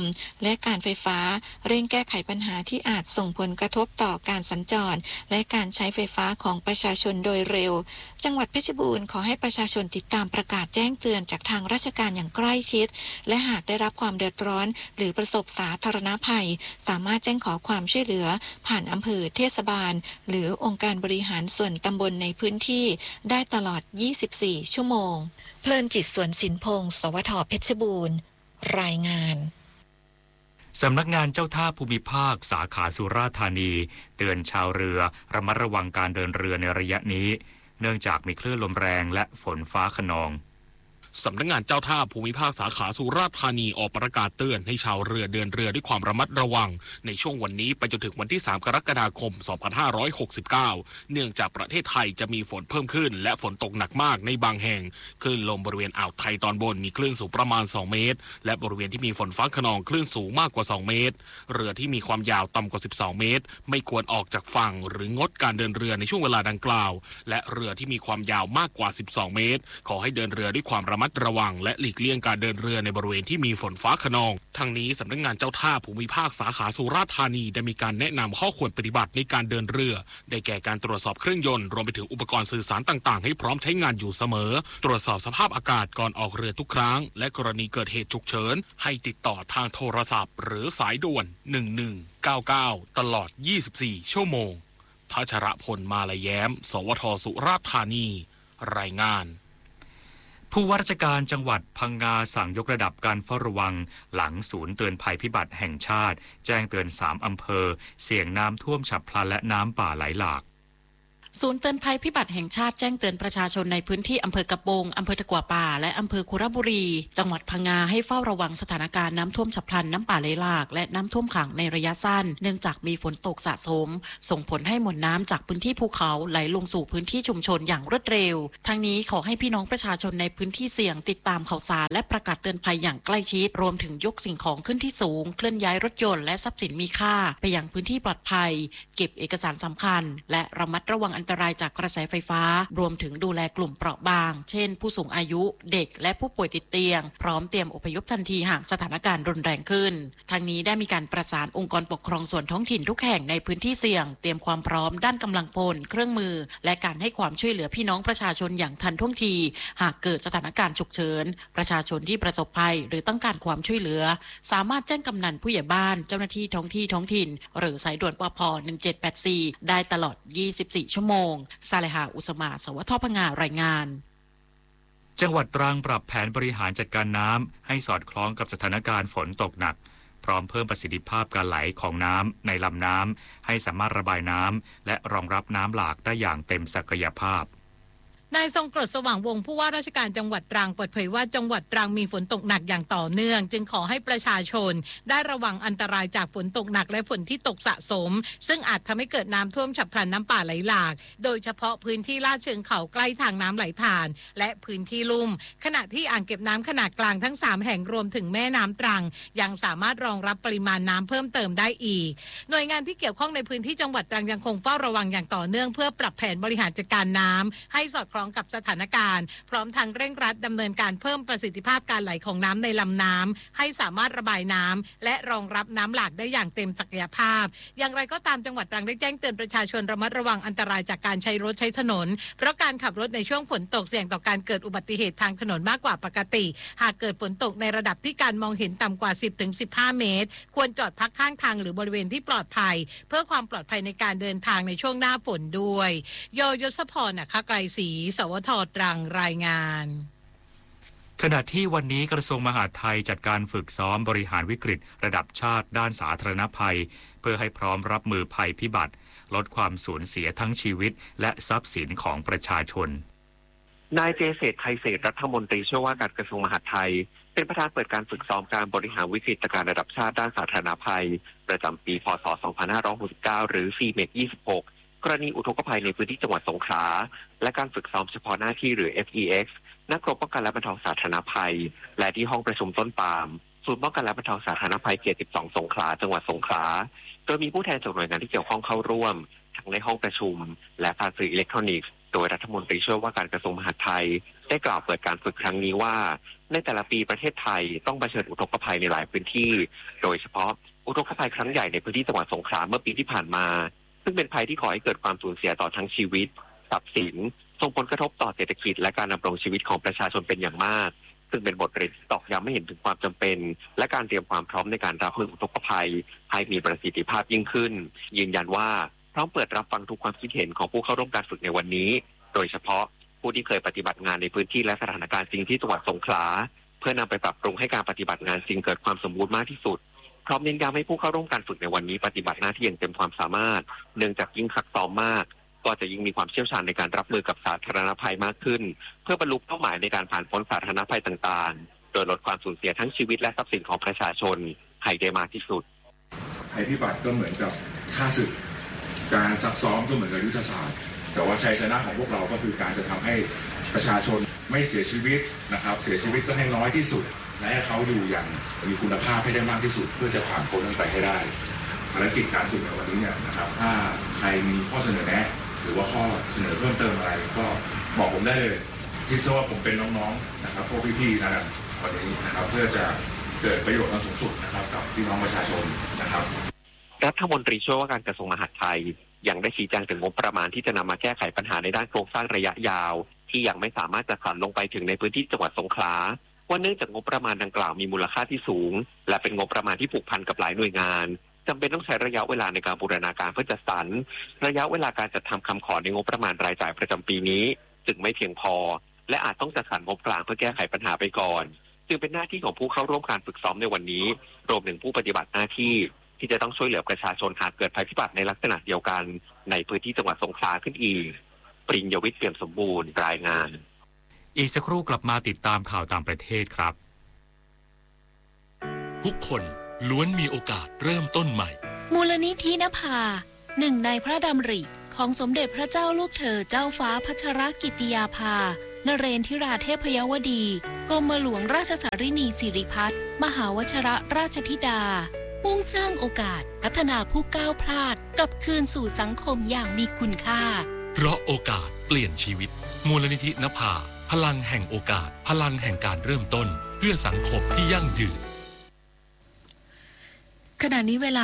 และการไฟฟ้าเร่งแก้ไขปัญหาที่อาจส่งผลกระทบต่อการสัญจรและการใช้ไฟฟ้าของประชาชนโดยเร็วจังหวัดเพชรบูรณ์ขอให้ประชาชนติดตามประกาศแจ้งเตือนจากทางราชการอย่างใกล้ชิดและหากได้รับความเดือดร้อนหรือประสบสาธารณภัยสามารถแจ้งขอความช่วยเหลือผ่านอำเภอเทศบาลหรือองค์การบริหารส่วนตำบลในพื้นที่ได้ตลอด 24 ชั่วโมงเพลินจิตสวนสินพงศ์สวท.เพชรบูรณ์รายงานสำนักงานเจ้าท่าภูมิภาคสาขาสุราษฎร์ธานีเตือนชาวเรือระมัดระวังการเดินเรือในระยะนี้เนื่องจากมีคลื่นลมแรงและฝนฟ้าคะนองสำนักงานเจ้าท่าภูมิภาคสาขาสุราษฎร์ธานีออกประกาศเตือนให้ชาวเรือเดินเรือด้วยความระมัดระวังในช่วงวันนี้ไปจนถึงวันที่3 กรกฎาคม 2569 เนื่องจากประเทศไทยจะมีฝนเพิ่มขึ้นและฝนตกหนักมากในบางแห่งคลื่นลมบริเวณอ่าวไทยตอนบนมีคลื่นสูงประมาณ2 เมตรและบริเวณที่มีฝนฟ้าคะนองคลื่นสูงมากกว่า2 เมตรเรือที่มีความยาวต่ำกว่า12 เมตรไม่ควรออกจากฝั่งหรืองดการเดินเรือในช่วงเวลาดังกล่าวและเรือที่มีความยาวมากกว่า12 เมตรขอให้เดินเรือด้วยความระมัดระวังและหลีกเลี่ยงการเดินเรือในบริเวณที่มีฝนฟ้าคะนองทั้งนี้สำนักงานเจ้าท่าภูมิภาคสาขาสุราษฎร์ธานีได้มีการแนะนำข้อควรปฏิบัติในการเดินเรือได้แก่การตรวจสอบเครื่องยนต์รวมไปถึงอุปกรณ์สื่อสารต่างๆให้พร้อมใช้งานอยู่เสมอตรวจสอบสภาพอากาศก่อนออกเรือทุกครั้งและกรณีเกิดเหตุฉุกเฉินให้ติดต่อทางโทรศัพท์หรือสายด่วน1199ตลอด24 ชั่วโมงพัชรพลมาลาแย้มสวท.สุราษฎร์ธานีรายงานผู้ว่าราชการจังหวัดพังงาสั่งยกระดับการเฝ้าระวังหลังศูนย์เตือนภัยพิบัติแห่งชาติแจ้งเตือน3 อำเภอเสี่ยงน้ำท่วมฉับพลันและน้ำป่าไหลหลากศูนย์เตือนภัยพิบัติแห่งชาติแจ้งเตือนประชาชนในพื้นที่อำเภอกระโปงอำเภอตะกั่วป่าและอำเภอคุระบุรีจังหวัดพังงาให้เฝ้าระวังสถานการณ์น้ำท่วมฉับพลันน้ำป่าไหลหลากและน้ำท่วมขังในระยะสั้นเนื่องจากมีฝนตกสะสมส่งผลให้มวลน้ำจากพื้นที่ภูเขาไหลลงสู่พื้นที่ชุมชนอย่างรวดเร็วทั้งนี้ขอให้พี่น้องประชาชนในพื้นที่เสี่ยงติดตามข่าวสารและประกาศเตือนภัยอย่างใกล้ชิดรวมถึงยกสิ่งของขึ้นที่สูงเคลื่อนย้ายรถยนต์และทรัพย์สินมีค่าไปยังพื้นที่ปลอดภัยเก็บเอกสารสำคัญและระมัดระวังอันตรายจากกระแสไฟฟ้ารวมถึงดูแลกลุ่มเปราะบางเช่นผู้สูงอายุเด็กและผู้ป่วยติดเตียงพร้อมเตรียมอพยพทันทีหากสถานการณ์รุนแรงขึ้นทางนี้ได้มีการประสานองค์กรปกครองส่วนท้องถิ่นทุกแห่งในพื้นที่เสี่ยงเตรียมความพร้อมด้านกำลังพลเครื่องมือและการให้ความช่วยเหลือพี่น้องประชาชนอย่างทันท่วงทีหากเกิดสถานการณ์ฉุกเฉินประชาชนที่ประสบภัยหรือต้องการความช่วยเหลือสามารถแจ้งกำนันผู้ใหญ่บ้านเจ้าหน้าที่ท้องถิ่นหรือสายด่วนปภ1784ได้ตลอด24 ชั่วโมงซาเลหาอุสมาสวท.พังงารายงานจังหวัดตรังปรับแผนบริหารจัดการน้ำให้สอดคล้องกับสถานการณ์ฝนตกหนักพร้อมเพิ่มประสิทธิภาพการไหลของน้ำในลำน้ำให้สามารถระบายน้ำและรองรับน้ำหลากได้อย่างเต็มศักยภาพนายทรงกรดสว่างวงศ์ผู้ว่าราชการจังหวัดตรังเปิดเผยว่าจังหวัดตรังมีฝนตกหนักอย่างต่อเนื่องจึงขอให้ประชาชนได้ระวังอันตรายจากฝนตกหนักและฝนที่ตกสะสมซึ่งอาจทำให้เกิดน้ำท่วมฉับพลันน้ำป่าไหลหลากโดยเฉพาะพื้นที่ลาดเชิงเขาใกล้ทางน้ำไหลผ่านและพื้นที่ลุ่มขณะที่อ่างเก็บน้ำขนาดกลางทั้ง3แห่งรวมถึงแม่น้ำตรังยังสามารถรองรับปริมาณน้ำเพิ่มเติมได้อีกหน่วยงานที่เกี่ยวข้องในพื้นที่จังหวัดตรังยังคงเฝ้าระวังอย่างต่อเนื่องเพื่อปรับแผนบริหารจัดการน้ำให้สอดคล้องกับสถานการณ์พร้อมทั้งเร่งรัดดำเนินการเพิ่มประสิทธิภาพการไหลของน้ำในลำน้ำให้สามารถระบายน้ำและรองรับน้ำหลากได้อย่างเต็มศักยภาพอย่างไรก็ตามจังหวัดตรังได้แจ้งเตือนประชาชนระมัดระวังอันตรายจากการใช้รถใช้ถนนเพราะการขับรถในช่วงฝนตกเสี่ยงต่อการเกิดอุบัติเหตุทางถนนมากกว่าปกติหากเกิดฝนตกในระดับที่การมองเห็นต่ำกว่า 10-15 เมตรควรจอดพักข้างทางหรือบริเวณที่ปลอดภัยเพื่อความปลอดภัยในการเดินทางในช่วงหน้าฝนด้วยยศพรไกรศรีสวท.ตรังรายงานขณะที่วันนี้กระทรวงมหาดไทยจัดการฝึกซ้อมบริหารวิกฤตระดับชาติด้านสาธารณภัยเพื่อให้พร้อมรับมือภัยพิบัติลดความสูญเสียทั้งชีวิตและทรัพย์สินของประชาชนนายเจเศรษฐ์ไทยเศรษฐ์รัฐมนตรีช่วยว่าการกระทรวงมหาดไทยเป็นประธานเปิดการฝึกซ้อมการบริหารวิกฤตการณ์ระดับชาติด้านสาธารณภัยประจำปีพ.ศ. 2569หรือ CMET 26กรณีอุทกภัยในพื้นที่จังหวัดสงขลาและการฝึกซ้อมเฉพาะหน้าที่หรือ FEX ณ กรมป้องกันและบรรเทาสาธารณภัยและที่ห้องประชุมต้นปาล์มศูนย์ป้องกันและบรรเทาสาธารณภัยเขต 12 สงขลาจังหวัดสงขลาโดยมีผู้แทนจากหน่วยงานที่เกี่ยวข้องเข้าร่วมทั้งในห้องประชุมและผ่านสื่ออิเล็กทรอนิกส์โดยรัฐมนตรีช่วยว่าการกระทรวงมหาดไทยได้กล่าวเปิดการฝึกครั้งนี้ว่าในแต่ละปีประเทศไทยต้องเผชิญอุทกภัยในหลายพื้นที่โดยเฉพาะอุทกภัยครั้งใหญ่ในพื้นที่จังหวัดสงขลาเมื่อปีที่ผ่านมาซึ่งเป็นภัยที่ก่อให้เกิดความสูญเสียต่อทั้งชีวิตทรัพย์สินส่งผลกระทบต่อเศรษฐกิจและการดำรงชีวิตของประชาชนเป็นอย่างมากซึ่งเป็นบทเรียนที่ตอกย้ำให้เห็นถึงความจำเป็นและการเตรียมความพร้อมในการรับมืออุทกภัยให้มีประสิทธิภาพยิ่งขึ้นยืนยันว่าพร้อมเปิดรับฟังทุกความคิดเห็นของผู้เข้าร่วมการฝึกในวันนี้โดยเฉพาะผู้ที่เคยปฏิบัติงานในพื้นที่และสถานการณ์จริงที่จังหวัดสงขลาเพื่อนำไปปรับปรุงให้การปฏิบัติงานจริงเกิดความสมบูรณ์มากที่สุดพร้อมเน้นย้ำให้ผู้เข้าร่วมการฝึกในวันนี้ปฏิบัติหน้าที่อย่างเต็มความสามารถเนื่องจากยิ่งซักซ้อมมากก็จะยิ่งมีความเชี่ยวชาญในการรับมือกับสาธารณภัยมากขึ้นเพื่อบรรลุเป้าหมายในการผ่านพ้นสาธารณภัยต่างๆโดยลดความสูญเสียทั้งชีวิตและทรัพย์สินของประชาชนให้ได้มากที่สุดภัยพิบัติก็เหมือนกับฆ่าศึกการซักซ้อมก็เหมือนกับยุทธศาสตร์แต่ว่าชัยชนะของพวกเราก็คือการจะทำให้ประชาชนไม่เสียชีวิตนะครับเสียชีวิตก็ให้น้อยที่สุดและให้เขาอยู่อย่างมีคุณภาพให้ได้มากที่สุดเพื่อจะผ่านพ้นนั้นไปให้ได้ภารกิจการฝึกในวันนี้เนี่ยนะครับถ้าใครมีข้อเสนอแนะหรือว่าข้อเสนอเพิ่มเติมอะไรก็บอกผมได้เลยคิดซะว่าผมเป็นน้องๆนะครับพวกพี่ๆนะครับวันนี้นะครับเพื่อจะเกิดประโยชน์สูงสุดนะครับกับพี่น้องประชาชนนะครับรัฐมนตรีช่วยว่าการกระทรวงมหาดไทยยังได้ชี้แจงถึงงบประมาณที่จะนำมาแก้ไขปัญหาในด้านโครงสร้างระยะยาวที่ยังไม่สามารถจัดสรรลงไปถึงในพื้นที่จังหวัดสงขลาว่าเนื่องจากงบประมาณดังกล่าวมีมูลค่าที่สูงและเป็นงบประมาณที่ผูกพันกับหลายหน่วยงานจำเป็นต้องใช้ระยะเวลาในการบูรณาการเพื่อจัดสรรระยะเวลาการจัดทำคำขอในงบประมาณรายจ่ายประจำปีนี้จึงไม่เพียงพอและอาจต้องจัดสรรงบกลางเพื่อแก้ไขปัญหาไปก่อนจึงเป็นหน้าที่ของผู้เข้าร่วมการฝึกซ้อมในวันนี้รวมถึงผู้ปฏิบัติหน้าที่ที่จะต้องช่วยเหลือประชาชนหากเกิดภัยพิบัติในลักษณะเดียวกันในพื้นที่จังหวัดสงขลาขึ้นอีกปริญญวิทย์เปี่ยมสมบูรณ์รายงานอีกสักครู่กลับมาติดตามข่าวต่างประเทศครับทุกคนล้วนมีโอกาสเริ่มต้นใหม่มูลนิธินภาหนึ่งในพระดำริของสมเด็จพระเจ้าลูกเธอเจ้าฟ้าพัชรกิติยาภานเรนทิราเทพยวดีกรมหลวงราชสารินีสิริพัฒน์มหาวชิรราชธิดามุ่งสร้างโอกาสพัฒนาผู้ก้าวพลาดกลับคืนสู่สังคมอย่างมีคุณค่าเพราะโอกาสเปลี่ยนชีวิตมูลนิธินภาพลังแห่งโอกาสพลังแห่งการเริ่มต้นเพื่อสังคมที่ยั่งยืนขณะนี้เวลา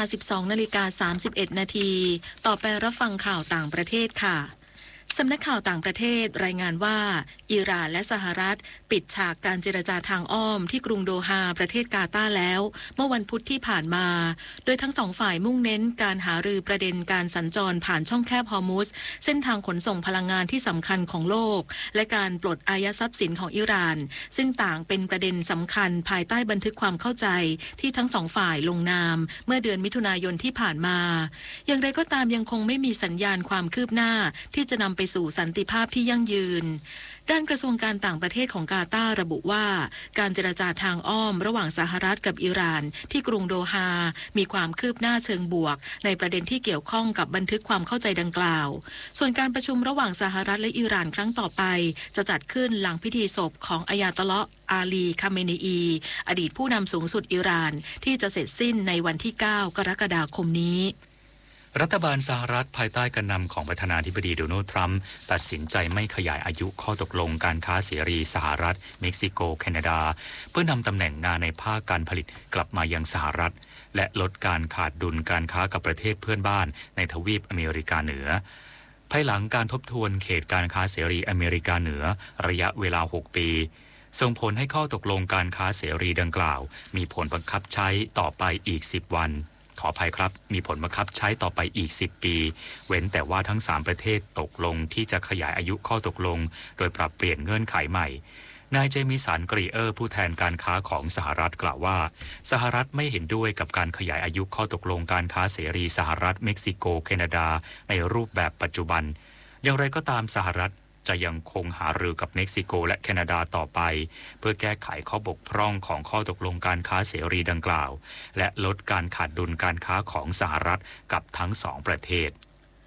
12:31 นาทีต่อไปรับฟังข่าวต่างประเทศค่ะสำนักข่าวต่างประเทศรายงานว่าอิหร่านและสหรัฐปิดฉากการเจรจาทางอ้อมที่กรุงโดฮาประเทศกาตาร์แล้วเมื่อวันพุธที่ผ่านมาโดยทั้งสองฝ่ายมุ่งเน้นการหารือประเด็นการสัญจรผ่านช่องแคบฮอร์มุซเส้นทางขนส่งพลังงานที่สำคัญของโลกและการปลดอายัดทรัพย์สินของอิหร่านซึ่งต่างเป็นประเด็นสำคัญภายใต้บันทึกความเข้าใจที่ทั้งสองฝ่ายลงนามเมื่อเดือนมิถุนายนที่ผ่านมาอย่างไรก็ตามยังคงไม่มีสัญญาณความคืบหน้าที่จะนำไปสู่สันติภาพที่ยั่งยืนด้านกระทรวงการต่างประเทศของกาตาร์ระบุว่าการเจรจาทางอ้อมระหว่างสหรัฐกับอิหร่านที่กรุงโดฮามีความคืบหน้าเชิงบวกในประเด็นที่เกี่ยวข้องกับบันทึกความเข้าใจดังกล่าวส่วนการประชุมระหว่างสหรัฐและอิหร่านครั้งต่อไปจะจัดขึ้นหลังพิธีศพของอายาตอลาห์อาลีคาเมเนอีอดีตผู้นำสูงสุดอิหร่านที่จะเสร็จสิ้นในวันที่ 9 กรกฎาคมนี้รัฐบาลสหรัฐภายใต้การนำของประธานาธิบดีโดนัลด์ทรัมป์ตัดสินใจไม่ขยายอายุข้อตกลงการค้าเสรีสหรัฐเม็กซิโกแคนาดาเพื่อนำตำแหน่งงานในภาคการผลิตกลับมายังสหรัฐและลดการขาดดุลการค้ากับประเทศเพื่อนบ้านในทวีปอเมริกาเหนือภายหลังการทบทวนเขตการค้าเสรีอเมริกาเหนือระยะเวลา 6 ปีส่งผลให้ข้อตกลงการค้าเสรีดังกล่าวมีผลบังคับใช้ต่อไปอีก10 วันขออภัยครับมีผลบังคับใช้ต่อไปอีก10 ปีเว้นแต่ว่าทั้ง3ประเทศตกลงที่จะขยายอายุข้อตกลงโดยปรับเปลี่ยนเงื่อนไขใหม่นายเจมิสันกรีเออร์ผู้แทนการค้าของสหรัฐกล่าวว่าสหรัฐไม่เห็นด้วยกับการขยายอายุข้อตกลงการค้าเสรีสหรัฐเม็กซิโกแคนาดาในรูปแบบปัจจุบันอย่างไรก็ตามสหรัฐจะยังคงหารือกับเม็กซิโกและแคนาดาต่อไปเพื่อแก้ไขข้อบกพร่องของข้อตกลงการค้าเสรีดังกล่าวและลดการขาดดุลการค้าของสหรัฐกับทั้ง2ประเทศ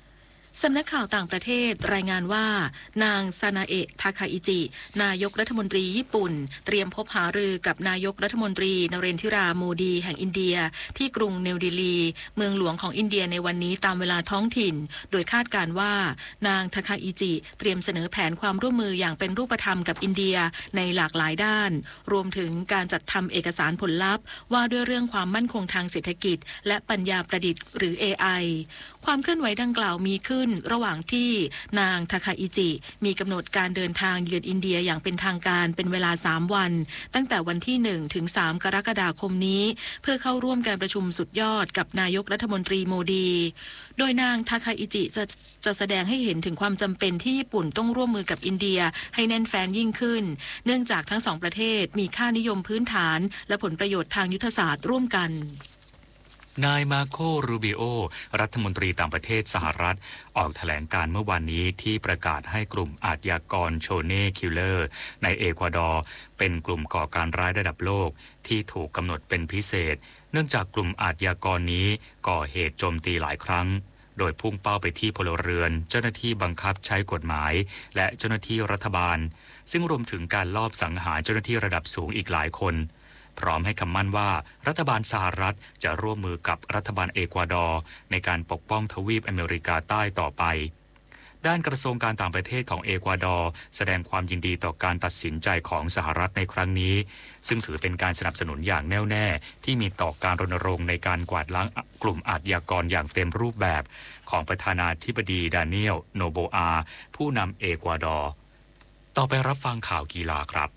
สำนักข่าวต่างประเทศรายงานว่านางซานาเอะทาคาอิจินายกรัฐมนตรีญี่ปุ่นเตรียมพบหารือกับนายกรัฐมนตรีนเรนทิราโมดีแห่งอินเดียที่กรุงนิวเดลีเมืองหลวงของอินเดียในวันนี้ตามเวลาท้องถิ่นโดยคาดการว่านางทาคาอิจิเตรียมเสนอแผนความร่วมมืออย่างเป็นรูปธรรมกับอินเดียในหลากหลายด้านรวมถึงการจัดทำเอกสารผลลัพธ์ว่าด้วยเรื่องความมั่นคงทางเศรษฐกิจและปัญญาประดิษฐ์หรือ AI ความเคลื่อนไหวดังกล่าวมีขึ้นระหว่างที่นางทาคาอิจิมีกำหนดการเดินทางเยือนอินเดียอย่างเป็นทางการเป็นเวลา3วันตั้งแต่วันที่1ถึง3กรกฎาคมนี้เพื่อเข้าร่วมการประชุมสุดยอดกับนายกรัฐมนตรีโมดีโดยนางทาคาอิจิจะแสดงให้เห็นถึงความจำเป็นที่ญี่ปุ่นต้องร่วมมือกับอินเดียให้แน่นแฟ้นยิ่งขึ้นเนื่องจากทั้งสองประเทศมีค่านิยมพื้นฐานและผลประโยชน์ทางยุทธศาสตร์ร่วมกันนายมาโค รูบิโอรัฐมนตรีต่างประเทศสหรัฐออกแถลงการเมื่อวานนี้ที่ประกาศให้กลุ่มอาชญากรโชเน่คิลเลอร์ในเอกวาดอร์เป็นกลุ่มก่อการร้ายระดับโลกที่ถูกกำหนดเป็นพิเศษเนื่องจากกลุ่มอาชญากรนี้ก่อเหตุโจมตีหลายครั้งโดยพุ่งเป้าไปที่พลเรือนเจ้าหน้าที่บังคับใช้กฎหมายและเจ้าหน้าที่รัฐบาลซึ่งรวมถึงการลอบสังหารเจ้าหน้าที่ระดับสูงอีกหลายคนพร้อมให้คำมั่นว่ารัฐบาลสหรัฐจะร่วมมือกับรัฐบาลเอกวาดอร์ในการปกป้องทวีปอเมริกาใต้ต่อไปด้านกระทรวงการต่างประเทศของเอกวาดอร์แสดงความยินดีต่อการตัดสินใจของสหรัฐในครั้งนี้ซึ่งถือเป็นการสนับสนุนอย่างแน่วแน่ที่มีต่อการรณรงค์ในการกวาดล้างกลุ่มอาชญากรอย่างเต็มรูปแบบของประธานาธิบดีดาเนียลโนโบอาผู้นำเอกวาดอร์ต่อไปรับฟังข่าวกีฬาครับ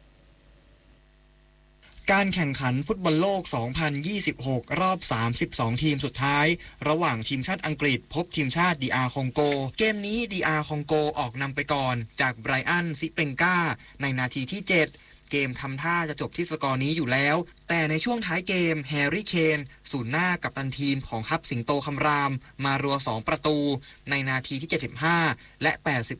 การแข่งขันฟุตบอลโลก 2026 รอบ 32 ทีมสุดท้ายระหว่างทีมชาติอังกฤษพบทีมชาติDR คองโกเกมนี้DR คองโกออกนำไปก่อนจากไบรอันซิเปงกาในนาทีที่ 7 เกมทำท่าจะจบที่สกอร์นี้อยู่แล้วแต่ในช่วงท้ายเกมแฮร์รี่เคนศูนย์หน้ากัปตันทีมของฮับสิงโตคำรามมารัว2ประตูในนาทีที่ 75 และ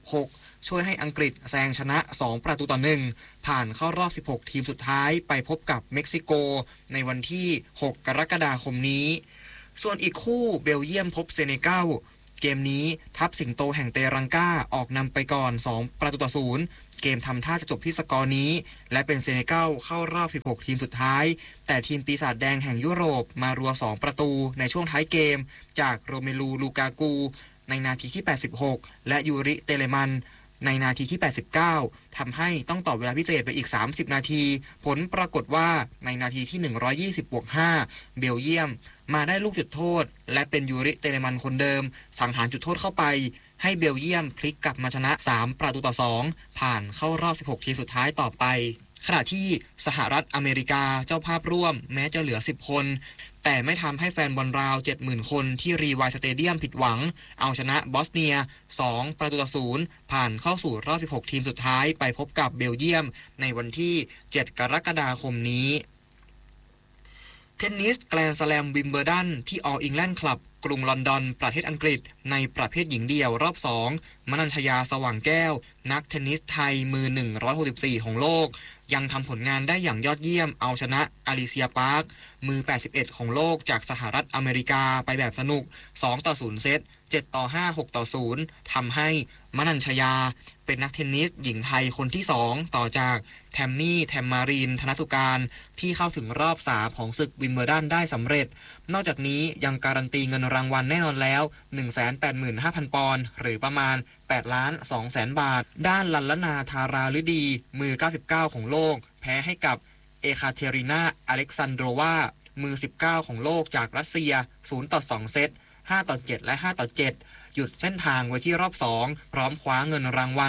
86ช่วยให้อังกฤษแซงชนะ2ประตูต่อ1ผ่านเข้ารอบ16ทีมสุดท้ายไปพบกับเม็กซิโกในวันที่6กรกฎาคมนี้ส่วนอีกคู่เบลเยียมพบเซเนกัลเกมนี้ทัพสิงโตแห่งเตรังกาออกนำไปก่อน2ประตูต่อ0เกมทำท่าจะจบที่สกอร์นี้และเป็นเซเนกัลเข้ารอบ16ทีมสุดท้ายแต่ทีมปีศาจแดงแห่งยุโรปมารัว2ประตูในช่วงท้ายเกมจากโรเมลูลูกากูในนาทีที่86และยูริเตเลมันในนาทีที่89ทำให้ต้องต่อเวลาพิเศษไปอีก30นาทีผลปรากฏว่าในนาทีที่120+5เบลเยียมมาได้ลูกจุดโทษและเป็นยูริเตเลมันคนเดิมสังหารจุดโทษเข้าไปให้เบลเยียมพลิกกลับมาชนะ3ประตูต่อ2ผ่านเข้ารอบ16ทีมสุดท้ายต่อไปขณะที่สหรัฐอเมริกาเจ้าภาพร่วมแม้จะเหลือ10คนแต่ไม่ทำให้แฟนบอลราว 70,000 คนที่รีไวร์สเตเดียมผิดหวังเอาชนะบอสเนีย2ประตูต่อ0ผ่านเข้าสู่รอบ16ทีมสุดท้ายไปพบกับเบลเยียมในวันที่7กรกฎาคมนี้เทนนิสแกรนด์สแลมวิมเบิลดันที่ออลอิงแลนด์คลับกรุงลอนดอนประเทศอังกฤษในประเภทหญิงเดี่ยวรอบ2มนัญชยาสว่างแก้วนักเทนนิสไทยมือ164ของโลกยังทำผลงานได้อย่างยอดเยี่ยมเอาชนะอลิเซียปาร์คมือ81ของโลกจากสหรัฐอเมริกาไปแบบสนุก2-0เซต7-5 6-0ทำให้มนัญชยาเป็นนักเทนนิสหญิงไทยคนที่2ต่อจากแทมมี่แทมมารีนธนสุการที่เข้าถึงรอบ3ของศึกวิมเบิลดันได้สำเร็จนอกจากนี้ยังการันตีเงินรางวัลแน่นอนแล้ว 185,000 ปอนด์หรือประมาณ8,200,000 บาทด้านลัลลนาธาราฤดีมือ99ของโลกแพ้ให้กับเอคาเทรินาอเล็กซานโดรวามือ19ของโลกจากรัสเซีย0-2เซต5-7และ5-7หยุดเส้นทางไว้ที่รอบ2พร้อมคว้าเงินรางวัล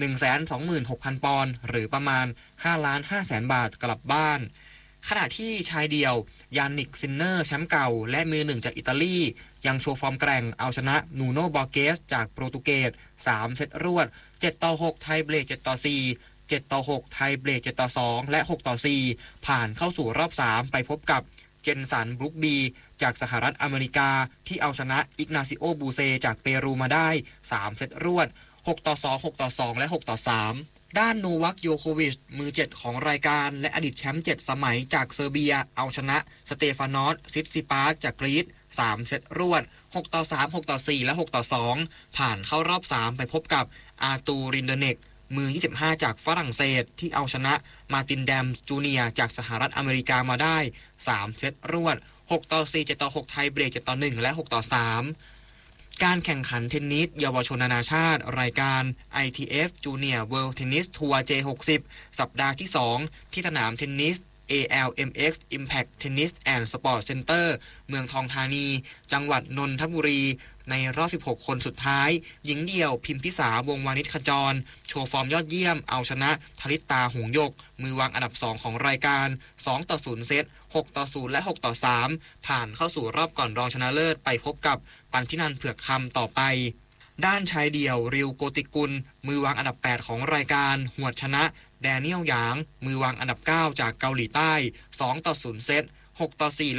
126,000 ปอนด์หรือประมาณ 5,500,000 บาทกลับบ้านขณะที่ชายเดี่ยวยานิกซินเนอร์แชมป์เก่าและมือ1จากอิตาลียังโชว์ฟอร์มแกร่งเอาชนะนูโนบอร์เกสจากโปรตุเกส3เซตรวด7-6ไทยเบรก7-4 7-6ไทยเบรก7-2และ6-4ผ่านเข้าสู่รอบ3ไปพบกับเจนสันบรุกบีจากสหรัฐอเมริกาที่เอาชนะอิกนาซิโอบูเซจากเปรูมาได้3เซตรวด6-2 6-2และ6-3 ด้านโนวัค โยโควิชมือ7ของรายการและอดีตแชมป์7สมัยจากเซอร์เบียเอาชนะสเตฟานอส ซิตซิปาสจากกรีซ3เซตรวด6-3 6-4 และ6-2ผ่านเข้ารอบ3ไปพบกับอาตูรินเดเนกมือ25จากฝรั่งเศสที่เอาชนะมาตินแดมจูเนียจากสหรัฐอเมริกามาได้3เซตรวด6-4 7-6 ไทยเบรก 7-1 และ6-3การแข่งขันเทนนิสเยาวชนนานาชาติรายการ ITF Junior World Tennis Tour J60 สัปดาห์ที่2ที่สนามเทนนิส ALMX Impact Tennis and Sport Center เมืองทองธานีจังหวัดนนทบุรีในรอบ16คนสุดท้ายหญิงเดี่ยวพิมพิสาวงวานิชขจรโชว์ฟอร์มยอดเยี่ยมเอาชนะธลิตาหงส์หยกมือวางอันดับ2ของรายการ2-0 เซต 6-0 และ 6-3 ผ่านเข้าสู่รอบก่อนรองชนะเลิศไปพบกับปันธินันท์เผือกคำต่อไปด้านชายเดี่ยวริวโกติกุลมือวางอันดับ8ของรายการหวดชนะแดเนียลหยางมือวางอันดับ9จากเกาหลีใต้ 2-0 เซต 6-4 และ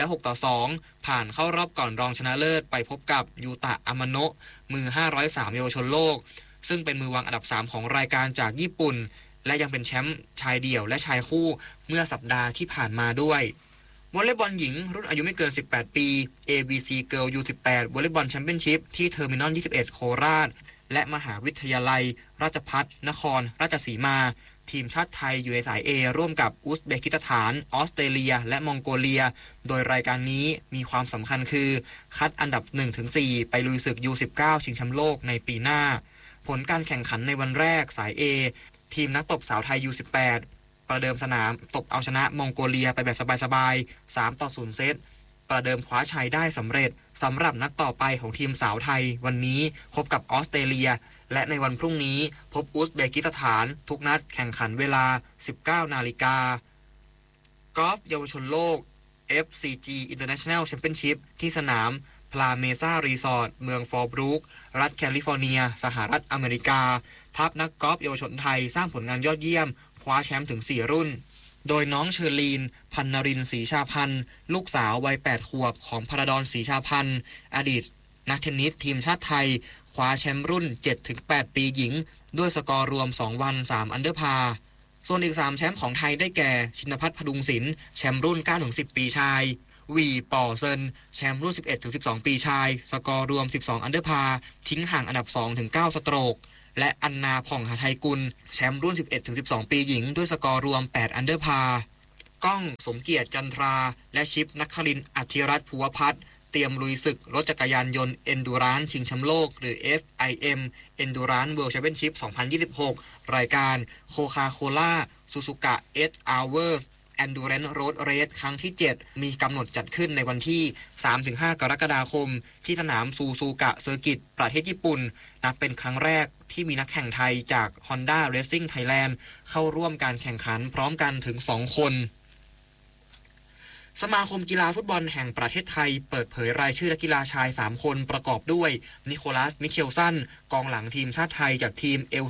6-2 ผ่านเข้ารอบก่อนรองชนะเลิศไปพบกับยูตะอามาโนะมือ503เยาวชนโลกซึ่งเป็นมือวางอันดับ3ของรายการจากญี่ปุ่นและยังเป็นแชมป์ชายเดี่ยวและชายคู่เมื่อสัปดาห์ที่ผ่านมาด้วยวอลเลย์บอลหญิงรุ่นอายุไม่เกิน18ปี ABC Girl U18 วอลเลย์บอลแชมเปี้ยนชิพที่เทอร์มินอล21โคราชและมหาวิทยาลัยราชภัฏนครราชสีมาทีมชาติไทยอยู่ในสาย A ร่วมกับอุซเบกิสถานออสเตรเลียและมองโกเลียโดยรายการนี้มีความสำคัญคือคัดอันดับ 1-4 ไปลุยศึก U19 ชิงแชมป์โลกในปีหน้าผลการแข่งขันในวันแรกสาย A ทีมนักตบสาวไทย U18 ประเดิมสนามตบเอาชนะมองโกเลียไปแบบสบายๆ 3-0 เซตประเดิมคว้าชัยได้สำเร็จสำหรับนัดต่อไปของทีมสาวไทยวันนี้พบกับออสเตรเลียและในวันพรุ่งนี้พบอุซเบกิสถานทุกนัดแข่งขันเวลา 19 นาฬิกากอล์ฟเยาวชนโลก FCG International Championship ที่สนามพลาเมซ่ารีสอร์ทเมืองฟอร์บรูครัฐแคลิฟอร์เนียสหรัฐอเมริกาทัพนักกอล์ฟเยาวชนไทยสร้างผลงานยอดเยี่ยมคว้าแชมป์ถึง4รุ่นโดยน้องเชอรีนพันนรินทร์ศรีชาพันธ์ลูกสาววัย8ขวบของพระดอนศรีชาพันธ์อดีตนักเทนนิสทีมชาติไทยคว้าแชมป์รุ่น 7-8 ปีหญิงด้วยสกอร์รวม2วัน3อันเดอร์พาร์ส่วนอีก3แชมป์ของไทยได้แก่ชินภัทรพดุงศิลป์แชมป์รุ่น 9-10 ปีชายวีป่อเซินแชมป์รุ่น 11-12 ปีชายสกอร์รวม12อันเดอร์พาร์ทิ้งห่างอันดับ 2-9 สโตรกและอันนาผ่องหทัยกุลแชมป์รุ่น 11-12 ปีหญิงด้วยสกอร์รวม8อันเดอร์พาร์ก้องสมเกียรติจันทราและชิปนักครินทร์อธิรัตน์ภูวพัฒน์เตรียมลุยศึกรถจักรยานยนต์ Endurance ชิงแชมป์โลกหรือ FIM Endurance World Championship 2026 รายการโคคาโคล่าซูซูกะ 8 Hours Endurance Road Race ครั้งที่ 7 มีกำหนดจัดขึ้นในวันที่ 3-5 กรกฎาคมที่สนามซูซูกะเซอร์กิตประเทศญี่ปุ่นนับเป็นครั้งแรกที่มีนักแข่งไทยจาก Honda Racing Thailand เข้าร่วมการแข่งขันพร้อมกันถึง 2 คนสมาคมกีฬาฟุตบอลแห่งประเทศไทยเปิดเผยรายชื่อนักกีฬาชาย3คนประกอบด้วยนิโคลัสมิเคลสันกองหลังทีมชาติไทยจากทีมเอล